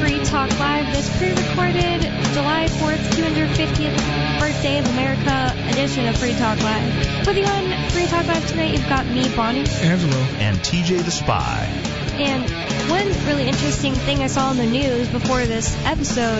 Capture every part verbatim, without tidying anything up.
Free Talk Live, this pre-recorded July fourth, two hundred fiftieth birthday of America edition of Free Talk Live. With you on Free Talk Live tonight, you've got me, Bonnie, Angelo, and T J the Spy. And one really interesting thing I saw in the news before this episode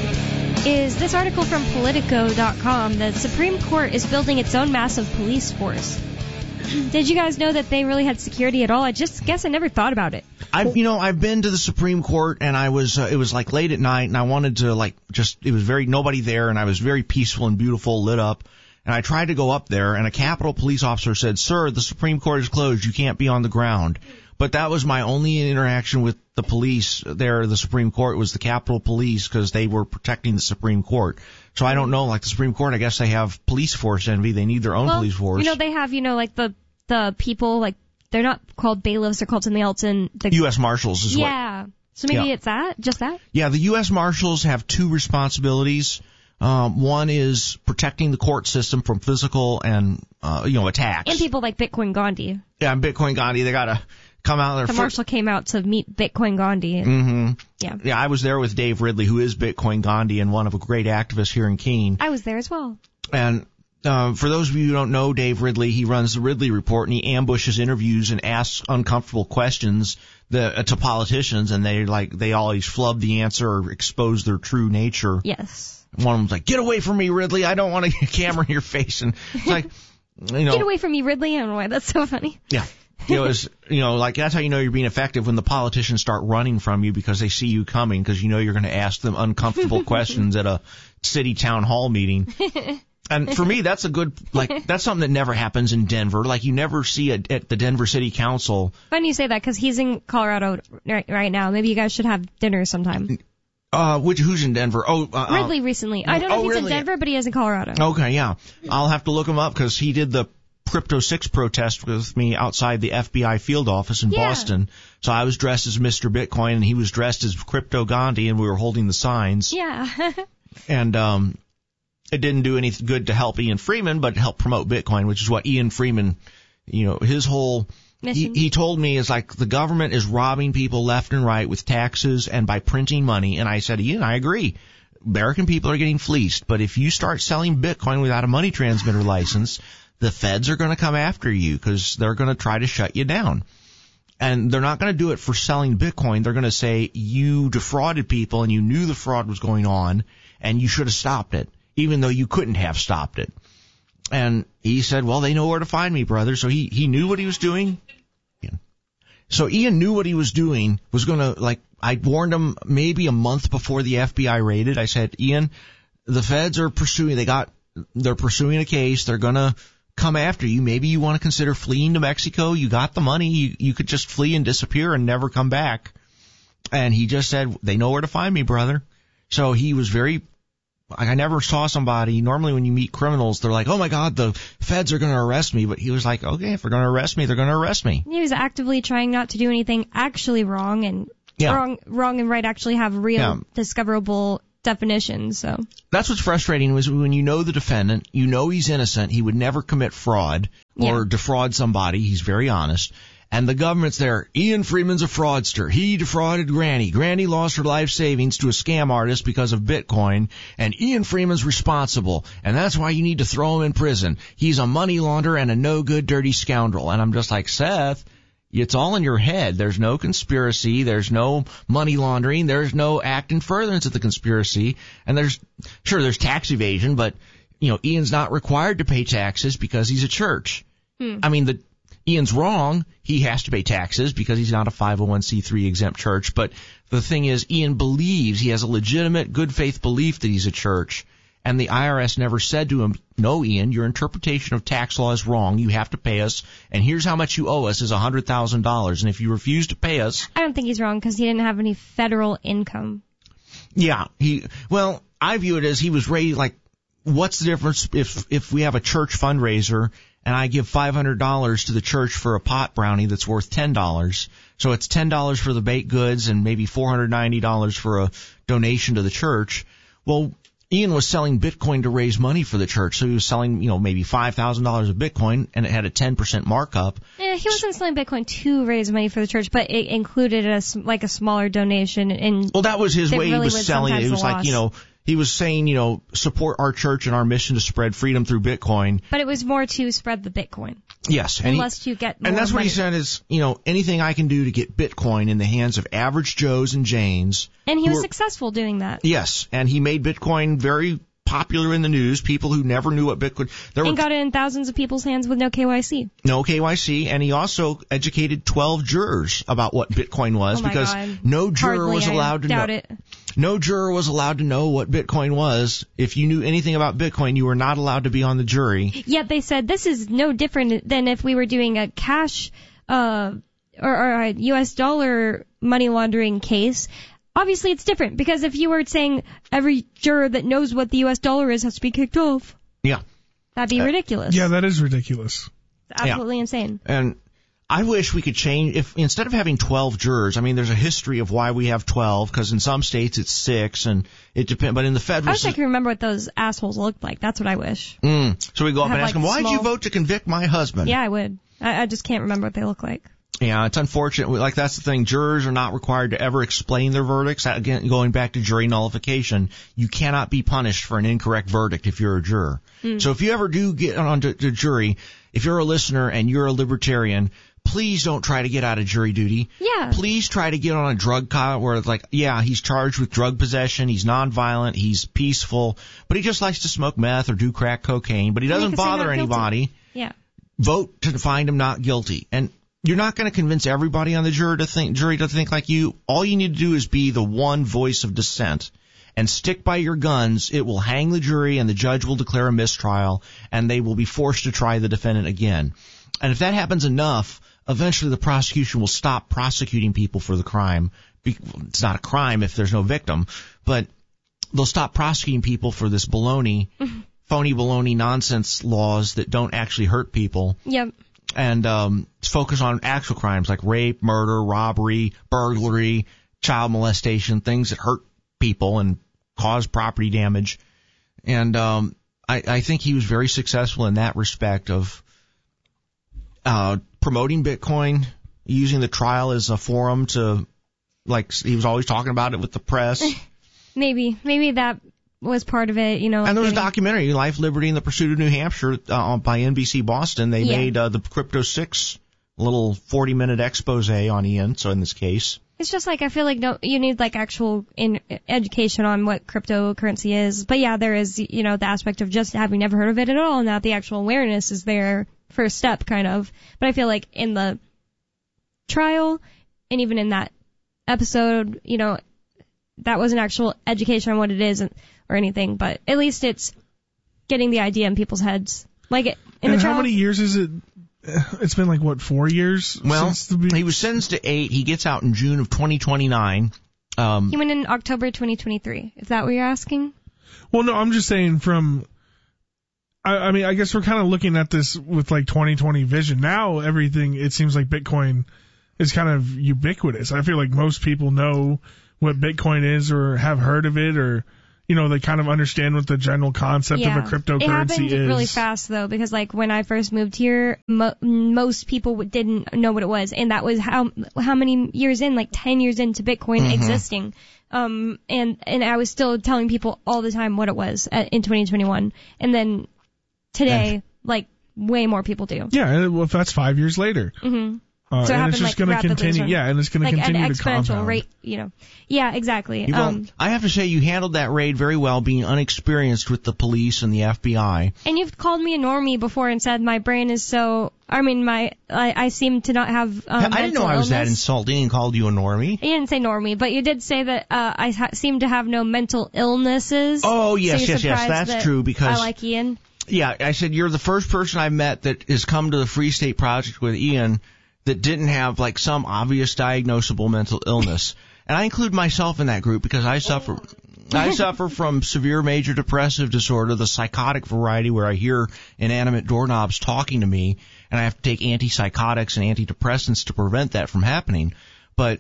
is this article from Politico dot com. The Supreme Court is building its own massive police force. Did you guys know that they really had security at all? I just guess I never thought about it. I've, you know, I've been to the Supreme Court, and I was, uh, it was like late at night, and I wanted to like just, it was very, nobody there, and I was very peaceful and beautiful, lit up, and I tried to go up there, and a Capitol police officer said, "Sir, the Supreme Court is closed, you can't be on the ground." But that was my only interaction with the police there, the Supreme Court, was the Capitol Police, because they were protecting the Supreme Court. So I don't know, like the Supreme Court, I guess they have police force envy, they need their own well, police force. You know, they have, you know, like the, the people, like, they're not called bailiffs, they're called something else in the U S Marshals is what. Yeah. So maybe yeah. it's that? Just that? Yeah, the U S Marshals have two responsibilities. Um, one is protecting the court system from physical and, uh, you know, attacks. And people like Bitcoin Gandhi. Yeah, Bitcoin Gandhi, they gotta come out there. The marshal came out to meet Bitcoin Gandhi. And, mm-hmm. Yeah. Yeah, I was there with Dave Ridley, who is Bitcoin Gandhi and one of a great activist here in Keene. I was there as well. And Uh, for those of you who don't know Dave Ridley, he runs the Ridley Report, and he ambushes interviews and asks uncomfortable questions that, uh, to politicians, and they like they always flub the answer or expose their true nature. Yes. One of them's like, "Get away from me, Ridley! I don't want a camera in your face." And it's like, you know, get away from me, Ridley! I don't know why that's so funny. Yeah. You know, it's, you know, like that's how you know you're being effective, when the politicians start running from you because they see you coming, because you know you're going to ask them uncomfortable questions at a city town hall meeting. And for me, that's a good, like, that's something that never happens in Denver. Like, you never see it at the Denver City Council. Funny you say that, because he's in Colorado right, right now. Maybe you guys should have dinner sometime. Uh, which, who's in Denver? Oh, uh, Ridley recently. I don't know oh, if he's really? in Denver, but he is in Colorado. Okay, yeah. I'll have to look him up, because he did the Crypto six protest with me outside the F B I field office in yeah. Boston. So I was dressed as Mister Bitcoin, and he was dressed as Crypto Gandhi, and we were holding the signs. Yeah. And, um... it didn't do any good to help Ian Freeman, but it helped promote Bitcoin, which is what Ian Freeman, you know, his whole, he, he told me is like the government is robbing people left and right with taxes and by printing money. And I said, Ian, I agree. American people are getting fleeced. But if you start selling Bitcoin without a money transmitter license, the feds are going to come after you because they're going to try to shut you down. And they're not going to do it for selling Bitcoin. They're going to say you defrauded people and you knew the fraud was going on and you should have stopped it, even though you couldn't have stopped it. And he said, well, they know where to find me, brother. So he, he knew what he was doing. Yeah. So Ian knew what he was doing, was going to, like, I warned him maybe a month before the F B I raided. I said, Ian, the feds are pursuing, they got, they're pursuing a case. They're going to come after you. Maybe you want to consider fleeing to Mexico. You got the money. You, you could just flee and disappear and never come back. And he just said, they know where to find me, brother. So he was very, I never saw somebody, normally when you meet criminals, they're like, oh my God, the feds are going to arrest me. But he was like, okay, if they're going to arrest me, they're going to arrest me. He was actively trying not to do anything actually wrong, and yeah. wrong, wrong and right actually have real yeah. discoverable definitions. So that's what's frustrating, was when you know the defendant, you know he's innocent, he would never commit fraud or yeah. defraud somebody. He's very honest. And the government's there. Ian Freeman's a fraudster. He defrauded Granny. Granny lost her life savings to a scam artist because of Bitcoin. And Ian Freeman's responsible. And that's why you need to throw him in prison. He's a money launderer and a no-good, dirty scoundrel. And I'm just like, Seth, it's all in your head. There's no conspiracy. There's no money laundering. There's no act in furtherance of the conspiracy. And there's, sure, there's tax evasion, but, you know, Ian's not required to pay taxes because he's a church. Hmm. I mean, the Ian's wrong. He has to pay taxes because he's not a five oh one c three exempt church. But the thing is, Ian believes, he has a legitimate good faith belief that he's a church. And the I R S never said to him, no, Ian, your interpretation of tax law is wrong. You have to pay us. And here's how much you owe us is one hundred thousand dollars. And if you refuse to pay us. I don't think he's wrong because he didn't have any federal income. Yeah. he Well, I view it as he was raised like, what's the difference if if we have a church fundraiser and I give five hundred dollars to the church for a pot brownie that's worth ten dollars. So it's ten dollars for the baked goods and maybe four hundred ninety dollars for a donation to the church. Well, Ian was selling Bitcoin to raise money for the church. So he was selling, you know, maybe five thousand dollars of Bitcoin, and it had a ten percent markup. Yeah, he wasn't selling Bitcoin to raise money for the church, but it included a, like a smaller donation. And well, that was his way really he was, was selling it. It was like, you know, he was saying, you know, support our church and our mission to spread freedom through Bitcoin. But it was more to spread the Bitcoin. Yes. And Unless he, you get more And that's money. what he said is, you know, anything I can do to get Bitcoin in the hands of average Joes and Janes. And he was are, successful doing that. Yes. And he made Bitcoin very popular in the news. People who never knew what Bitcoin... There and were, got it in thousands of people's hands with no K Y C. No K Y C. And he also educated twelve jurors about what Bitcoin was oh my because God. no juror Hardly, was allowed I to doubt know. It. No juror was allowed to know what Bitcoin was. If you knew anything about Bitcoin, you were not allowed to be on the jury. Yet they said this is no different than if we were doing a cash uh, or, or a U S dollar money laundering case. Obviously, it's different because if you were saying every juror that knows what the U S dollar is has to be kicked off, yeah, that'd be uh, ridiculous. Yeah, that is ridiculous. It's absolutely yeah. insane. And I wish we could change, if instead of having twelve jurors, I mean, there's a history of why we have twelve, because in some states it's six, and it depends, but in the federal... I wish I could remember what those assholes looked like. That's what I wish. Mm. So we go up and ask like them, why small... did you vote to convict my husband? Yeah, I would. I, I just can't remember what they look like. Yeah, it's unfortunate. Like, that's the thing. Jurors are not required to ever explain their verdicts. Again, going back to jury nullification, you cannot be punished for an incorrect verdict if you're a juror. Mm. So if you ever do get onto the jury, if you're a listener and you're a libertarian, please don't try to get out of jury duty. Yeah. Please try to get on a drug cop where it's like, yeah, he's charged with drug possession, he's nonviolent, he's peaceful, but he just likes to smoke meth or do crack cocaine, but he doesn't bother anybody. Yeah. Vote to find him not guilty. And you're not going to convince everybody on the jury to think jury to think like you. All you need to do is be the one voice of dissent and stick by your guns. It will hang the jury and the judge will declare a mistrial and they will be forced to try the defendant again. And if that happens enough, eventually the prosecution will stop prosecuting people for the crime. It's not a crime if there's no victim, but they'll stop prosecuting people for this baloney, phony baloney nonsense laws that don't actually hurt people. Yep. And um, focus on actual crimes like rape, murder, robbery, burglary, child molestation, things that hurt people and cause property damage. And um, I, I think he was very successful in that respect of uh, promoting Bitcoin, using the trial as a forum to, like, he was always talking about it with the press. Maybe. Maybe that was part of it, you know. Like and there was getting... a documentary, Life, Liberty, and the Pursuit of New Hampshire, uh, by N B C Boston. They yeah. made uh, the Crypto six little forty-minute expose on Ian, so in this case. It's just like, I feel like no, you need like actual in education on what cryptocurrency is. But yeah, there is, you know, the aspect of just having never heard of it at all, and that the actual awareness is there, first step, kind of. But I feel like in the trial, and even in that episode, you know, that wasn't actual education on what it is or anything, but at least it's getting the idea in people's heads. Like, in and the trial, how many years is it? It's been like, what, four years? Well, since the... he was sentenced to eight. He gets out in June of twenty twenty-nine. Um, he went in October twenty twenty-three. Is that what you're asking? Well, no, I'm just saying from... I, I mean, I guess we're kind of looking at this with like twenty twenty vision. Now, everything, it seems like Bitcoin is kind of ubiquitous. I feel like most people know what Bitcoin is or have heard of it, or, you know, they kind of understand what the general concept yeah. of a cryptocurrency it happened is. really fast, though, because, like, when I first moved here, mo- most people didn't know what it was, and that was how how many years in, like ten years into Bitcoin mm-hmm. existing. Um, and, and I was still telling people all the time what it was at, in twenty twenty-one. And then today, yeah. like, way more people do. Yeah, well, if that's five years later. Mm-hmm. Uh, so it and it's just like, going to continue, from, yeah, and it's going like to continue an to compound. exponential rate, you know. Yeah, exactly. Well, um, I have to say you handled that raid very well, being unexperienced with the police and the F B I. And you've called me a normie before and said my brain is so, I mean, my, I, I seem to not have, um, I didn't know I was illness. that insulting and called you a normie. You didn't say normie, but you did say that, uh, I ha- seem to have no mental illnesses. Oh, yes, so yes, yes, that's that true, because I like Ian. Yeah, I said you're the first person I've met that has come to the Free State Project with Ian that didn't have, like, some obvious diagnosable mental illness. And I include myself in that group because I suffer I suffer from severe major depressive disorder, the psychotic variety where I hear inanimate doorknobs talking to me, and I have to take antipsychotics and antidepressants to prevent that from happening. But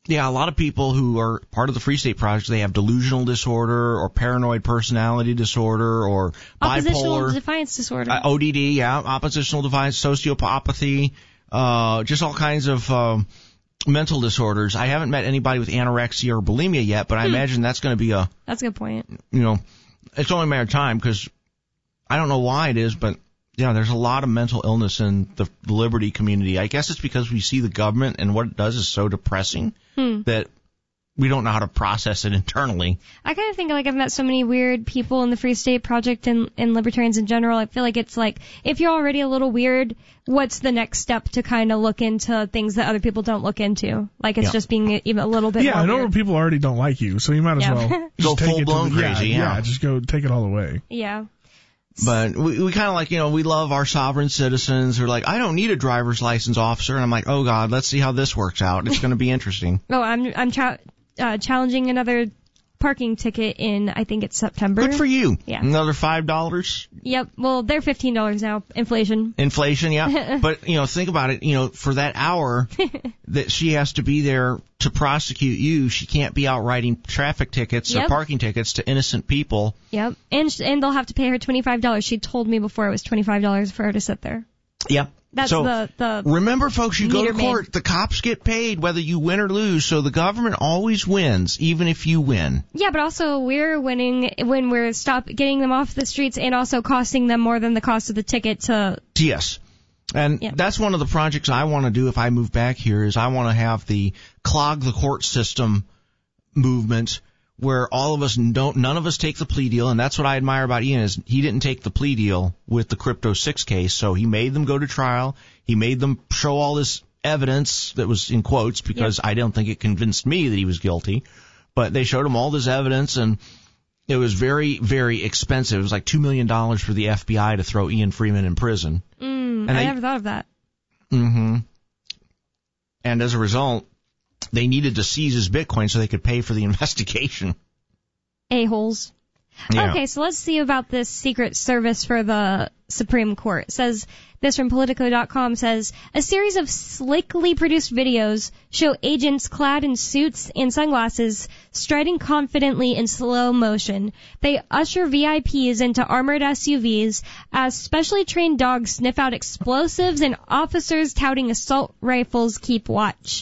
Yeah, a lot of people who are part of the Free State Project, they have delusional disorder or paranoid personality disorder or oppositional bipolar. defiance disorder. Uh, O D D, yeah, oppositional defiance, sociopathy, uh, just all kinds of uh, mental disorders. I haven't met anybody with anorexia or bulimia yet, but I hmm. imagine that's going to be a... That's a good point. You know, it's only a matter of time because I don't know why it is, but... Yeah, there's a lot of mental illness in the liberty community. I guess it's because we see the government and what it does is so depressing hmm. that we don't know how to process it internally. I kind of think like I've met so many weird people in the Free State Project and, and libertarians in general. I feel like it's like if you're already a little weird, what's the next step to kind of look into things that other people don't look into? Like it's yeah. just being even a little bit yeah, more I know weird. People already don't like you, so you might as yeah. well go full blown the, crazy. Yeah, yeah, yeah, just go take it all the way. Yeah. But we, we kind of like, you know, we love our sovereign citizens who are like, I don't need a driver's license, officer. And I'm like, oh, God, let's see how this works out. It's going to be interesting. Oh, I'm I'm cha- uh, challenging another parking ticket in, I think it's September. Good for you. Yeah. Another five dollars? Yep. Well, they're fifteen dollars now. Inflation. Inflation, yeah. But, you know, think about it. You know, for that hour that she has to be there to prosecute you, she can't be out writing traffic tickets yep. or parking tickets to innocent people. Yep. And sh- and they'll have to pay her twenty-five dollars. She told me before it was twenty-five dollars for her to sit there. Yep. That's so, the, the remember, folks, you go to court, made. the cops get paid whether you win or lose, so the government always wins, even if you win. Yeah, but also we're winning when we're stop getting them off the streets and also costing them more than the cost of the ticket to... Yes. And yeah. that's one of the projects I want to do if I move back here is I want to have the clog the court system movement where all of us don't, none of us take the plea deal, and that's what I admire about Ian is he didn't take the plea deal with the Crypto six case, so he made them go to trial. He made them show all this evidence that was in quotes because yep. I don't think it convinced me that he was guilty, but they showed him all this evidence, and it was very, very expensive. It was like two million dollars for the F B I to throw Ian Freeman in prison. Mm, and I they, never thought of that. Mm-hmm. And as a result, they needed to seize his Bitcoin so they could pay for the investigation. A-holes. Yeah. Okay, so let's see about this Secret Service for the Supreme Court. It says, this from Politico dot com says, a series of slickly produced videos show agents clad in suits and sunglasses striding confidently in slow motion. They usher V I Ps into armored S U Vs as specially trained dogs sniff out explosives and officers touting assault rifles keep watch.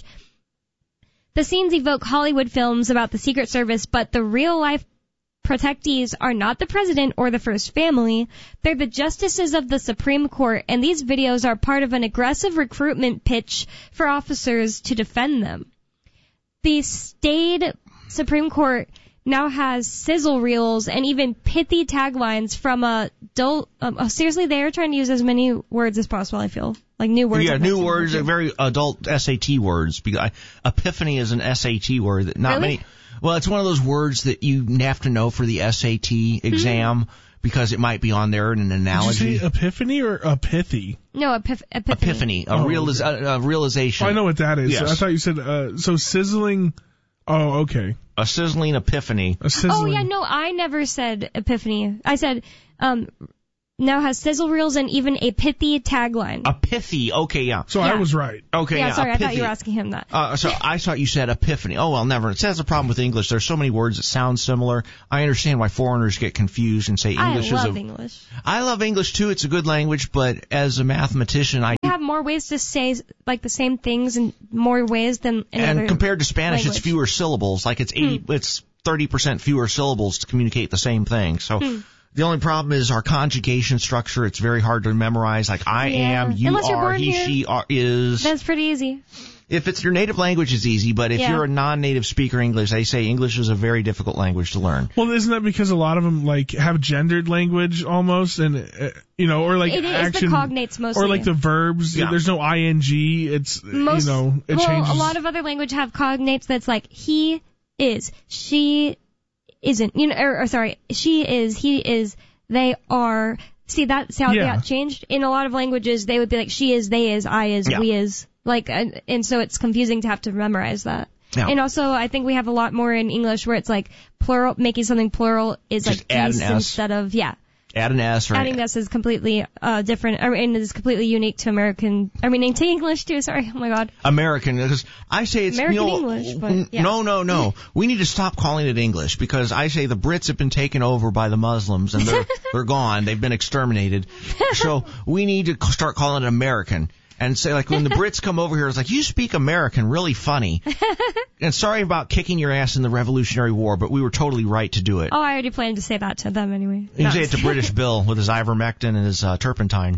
The scenes evoke Hollywood films about the Secret Service, but the real-life protectees are not the president or the first family. They're the justices of the Supreme Court, and these videos are part of an aggressive recruitment pitch for officers to defend them. The staid Supreme Court now has sizzle reels and even pithy taglines from a adult... Um, oh, seriously, they are trying to use as many words as possible, I feel. Like new words. Yeah, new words, very adult S A T words. Epiphany is an S A T word that not really? many... Well, it's one of those words that you have to know for the S A T exam mm-hmm. because it might be on there in an analogy. Did you say epiphany or epithy? No, epif- epiphany. Epiphany, a, oh, realis- okay. a, a realization. Oh, I know what that is. Yes. I thought you said, uh, so sizzling... Oh, okay. A sizzling epiphany. A sizzling... Oh, yeah, no, I never said epiphany. I said... um. Now has sizzle reels and even a pithy tagline. A pithy, okay, yeah. So yeah. I was right. Okay, yeah. yeah sorry, I thought you were asking him that. Uh, so I thought you said epiphany. Oh, well, never. It says a problem with English. There's so many words that sound similar. I understand why foreigners get confused and say English I is a... I love English. I love English, too. It's a good language, but as a mathematician, I... You have more ways to say, like, the same things in more ways than any And other compared to Spanish, language. it's fewer syllables. Like, it's eighty, hmm. it's thirty percent fewer syllables to communicate the same thing. So... Hmm. The only problem is our conjugation structure. It's very hard to memorize. Like, I yeah. am, you Unless are, he, here, she are, is. That's pretty easy. If it's your native language, it's easy. But if yeah. you're a non-native speaker English, they say English is a very difficult language to learn. Well, isn't that because a lot of them, like, have gendered language almost? And, uh, you know, or like it action. It's the cognates mostly. Or like the verbs. Yeah. There's no ing. It's, Most, you know, it well, changes. A lot of other language have cognates that's like he is, she isn't, you know, or, or sorry, she is, he is, they are. See, that's how yeah. that changed. In a lot of languages, they would be like, she is, they is, I is, yeah. we is. Like, and, and so it's confusing to have to memorize that. Yeah. And also, I think we have a lot more in English where it's like plural, making something plural is Just like add geese an S. instead of, yeah. Add an S or adding S is completely uh, different. I mean, it's completely unique to American. I mean, to English too. Sorry. Oh my God. American, because I say it's American you know, English. But, yeah. No, no, no. We need to stop calling it English because I say the Brits have been taken over by the Muslims and they're they're gone. They've been exterminated. So we need to start calling it American. And say, like, when the Brits come over here, it's like, you speak American, really funny. And sorry about kicking your ass in the Revolutionary War, but we were totally right to do it. Oh, I already planned to say that to them anyway. You can say it to British Bill with his ivermectin and his uh, turpentine.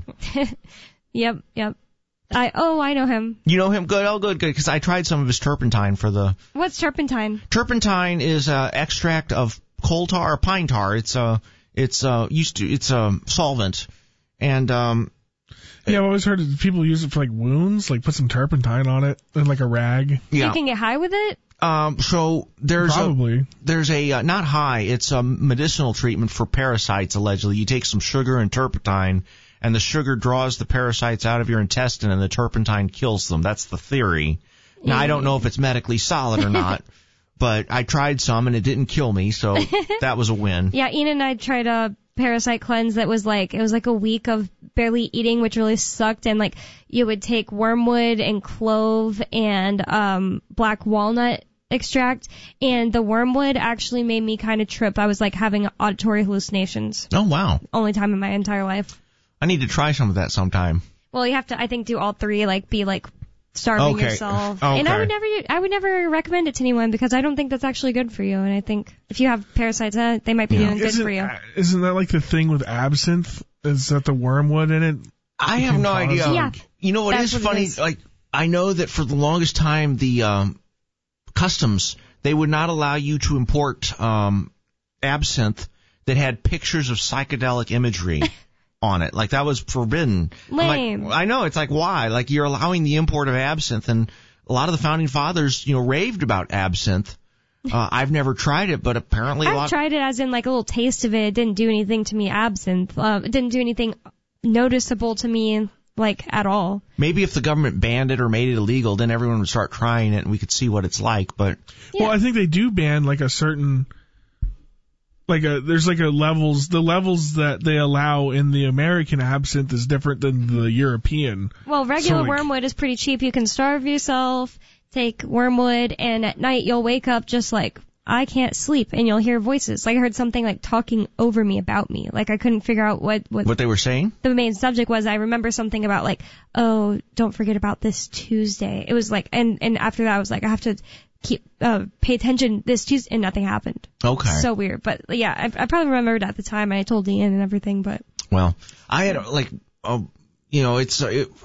Yep, yep. I Oh, I know him. You know him? Good, oh, good, good, because I tried some of his turpentine for the... What's turpentine? Turpentine is uh, extract of coal tar or pine tar. It's uh, it's uh, used to, it's a solvent. And, um... Yeah, I've always heard that people use it for like wounds, like put some turpentine on it and like a rag. Yeah. You can get high with it? Um, so there's Probably. a, there's a, uh, not high, it's a medicinal treatment for parasites allegedly. You take some sugar and turpentine and the sugar draws the parasites out of your intestine and the turpentine kills them. That's the theory. Now, I don't know if it's medically solid or not, but I tried some and it didn't kill me, so that was a win. Yeah, Ian and I tried a parasite cleanse that was like, it was like a week of barely eating, which really sucked. And like, you would take wormwood and clove and um black walnut extract, and the wormwood actually made me kind of trip. I was like having auditory hallucinations. Oh, wow. Only time in my entire life. I need to try some of that sometime. Well, you have to, I think, do all three, like be like starving Okay. yourself. Okay. And I would never, I would never recommend it to anyone because I don't think that's actually good for you. And I think if you have parasites, eh, they might be Yeah. doing good Isn't, for you. isn't that like the thing with absinthe? Is that the wormwood in it? I have no Can cause- idea. Yeah. You know what That's is what it funny? is. Like, I know that for the longest time, the um, customs, they would not allow you to import um, absinthe that had pictures of psychedelic imagery on it. Like, that was forbidden. I'm Lame. Like, I know. It's like, why? Like, you're allowing the import of absinthe, and a lot of the founding fathers, you know, raved about absinthe. Uh, I've never tried it, but apparently a I've lot... tried it as in like a little taste of it. It didn't do anything to me, absinthe. Uh, it didn't do anything noticeable to me, like, at all. Maybe if the government banned it or made it illegal, then everyone would start trying it and we could see what it's like, but... Yeah. Well, I think they do ban like a certain, like a, there's like a levels, the levels that they allow in the American absinthe is different than the European. Well, regular So, like- wormwood is pretty cheap. You can starve yourself, take wormwood, and at night you'll wake up just like, I can't sleep, and you'll hear voices. Like, I heard something like talking over me about me. Like, I couldn't figure out what, what, What they were saying? the main subject was. I remember something about like, oh, don't forget about this Tuesday. It was like, and, and after that I was like, I have to keep, uh, pay attention this Tuesday, and nothing happened. Okay. So weird. But yeah, I, I probably remembered at the time, and I told Ian and everything, but. Well, I had, like, uh, you know, it's, uh, it,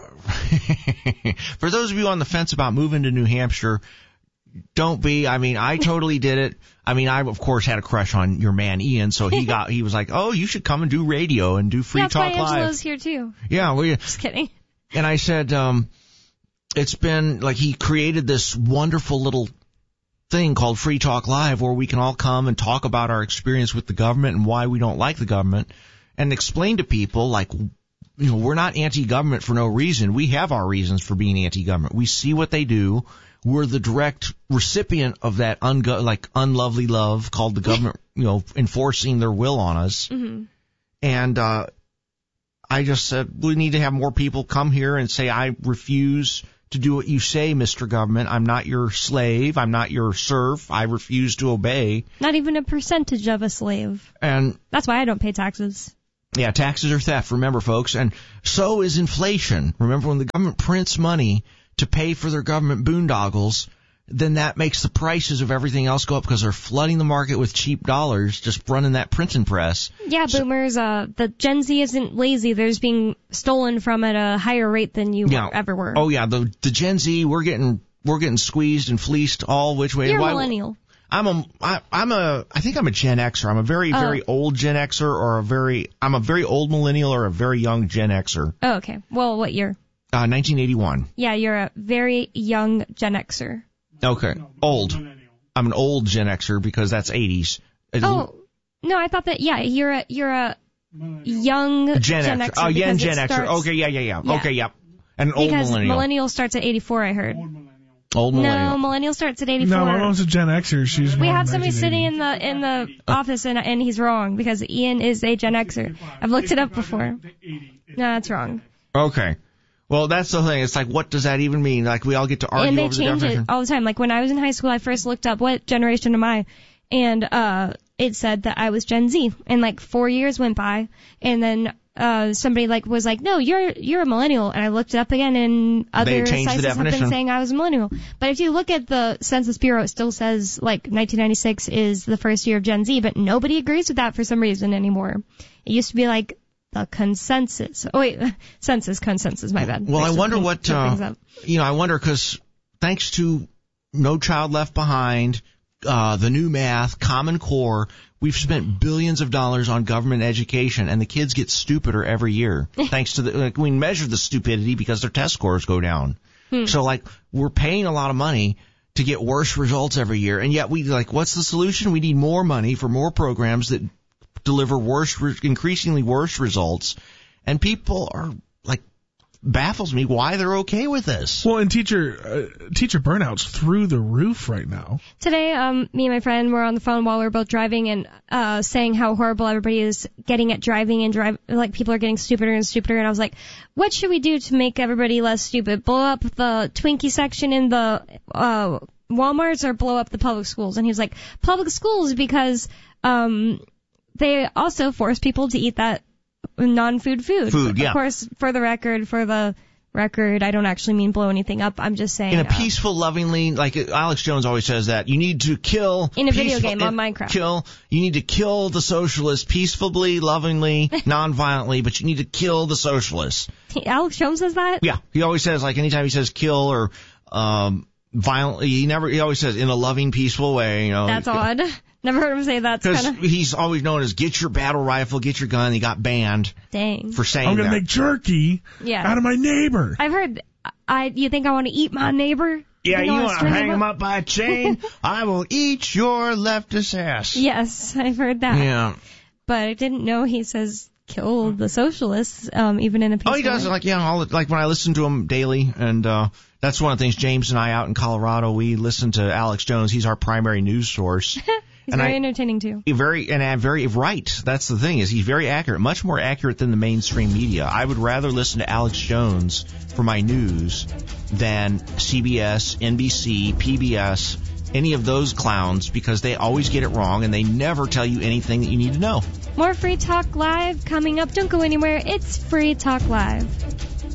for those of you on the fence about moving to New Hampshire, don't be. I mean, I totally did it. I mean, I, of course, had a crush on your man, Ian, so he got, he was like, oh, you should come and do radio and do Free Yeah, Talk that's why Angelo's Live. here too. Yeah, well, yeah. Just kidding. And I said, um, it's been, like, he created this wonderful little thing called Free Talk Live where we can all come and talk about our experience with the government and why we don't like the government and explain to people, like, you know, we're not anti-government for no reason. We have our reasons for being anti-government. We see what they do. We're the direct recipient of that ungo- like unlovely love called the government, you know, enforcing their will on us. Mm-hmm. And, uh, I just said, we need to have more people come here and say, I refuse to do what you say, Mister Government. I'm not your slave. I'm not your serf. I refuse to obey. Not even a percentage of a slave. And That's why I don't pay taxes. yeah, taxes are theft, remember, folks. And so is inflation. Remember, when the government prints money to pay for their government boondoggles, then that makes the prices of everything else go up because they're flooding the market with cheap dollars, just running that printing press. Yeah, So- boomers, uh, the Gen Z isn't lazy. They're just being stolen from at a higher rate than you Yeah. ever were. Oh yeah, the the Gen Z, we're getting we're getting squeezed and fleeced all which way. You're a Why- millennial. I'm a I, I'm a I think I'm a Gen Xer. I'm a very Oh. very old Gen Xer or a very I'm a very old millennial or a very young Gen Xer. Oh, okay. Well, what year? Uh, nineteen eighty-one. Yeah, you're a very young Gen Xer. Okay, old. I'm an old Gen Xer because that's eighties. It's Oh, no, I thought that, yeah, you're a, you're a young Gen, Gen Xer. Xer. Oh, yeah, because Gen it Xer. starts- Okay, yeah, yeah, yeah. Yeah. Okay, yep. And an old Because millennial. millennial starts at eighty-four, I heard. Old millennial. No, millennial starts at eighty-four. No, my mom's a Gen Xer. She's We born have in somebody nineteen eighty. sitting in the in the office, and and he's wrong because Ian is a Gen Xer. I've looked it up before. No, that's wrong. Okay. Well, that's the thing. It's like, what does that even mean? Like, we all get to argue And they over the change definition. it all the time. Like when I was in high school, I first looked up what generation am I, and uh, it said that I was Gen Z. And like four years went by, and then uh, somebody like was like, no, you're you're a millennial. And I looked it up again, and other changed the sites have been definition. saying I was a millennial. But if you look at the Census Bureau, it still says like nineteen ninety-six is the first year of Gen Z, but nobody agrees with that for some reason anymore. It used to be like the consensus. Oh wait, census consensus. My bad. Well, I Thanks for wonder picking- what, picking things uh, up. you know, I wonder because thanks to No Child Left Behind, uh, the new math, Common Core, we've spent billions of dollars on government education, and the kids get stupider every year. Thanks to the, like, we measure the stupidity because their test scores go down. Hmm. So, like, we're paying a lot of money to get worse results every year, and yet we, like, what's the solution? We need more money for more programs that deliver worse, increasingly worse results, and people are, like, baffles me why they're okay with this. Well, and teacher uh, teacher burnout's through the roof right now. Today, um, me and my friend were on the phone while we were both driving and uh, saying how horrible everybody is getting at driving and drive. Like people are getting stupider and stupider. And I was like, "What should we do to make everybody less stupid? Blow up the Twinkie section in the uh, Walmarts or blow up the public schools?" And he was like, "Public schools because um, they also force people to eat that non-food food." Food, yeah. Of course, for the record, for the record, I don't actually mean blow anything up. I'm just saying. In a uh, peaceful, lovingly, like Alex Jones always says that, you need to kill... In a video peaceful- game on Minecraft. Kill, you need to kill the socialists peacefully, lovingly, non-violently, but you need to kill the socialists. Alex Jones says that? Yeah, he always says, like, anytime he says kill or um violently, he never, he always says in a loving, peaceful way, you know. That's odd. Never heard him say that. Because Kind of he's always known as get your battle rifle, get your gun. He got banned dang. for saying I'm gonna that. make jerky Yeah. out of my neighbor. I've heard. I. You think I want to eat my neighbor? yeah, think you I wanna want to string hang him up by a chain? I will eat your leftist ass. Yes, I've heard that. Yeah. But I didn't know he says kill the socialists, um, even in a peaceful Oh, he does. way. Like, yeah, all, like when I listen to him daily, and uh that's one of the things. James and I out in Colorado, we listen to Alex Jones. He's our primary news source. He's and very I- entertaining too. Very and uh, very right. That's the thing, is he's very accurate, much more accurate than the mainstream media. I would rather listen to Alex Jones for my news than C B S, N B C, P B S, any of those clowns, because they always get it wrong and they never tell you anything that you need to know. More Free Talk Live coming up. Don't go anywhere. It's Free Talk Live.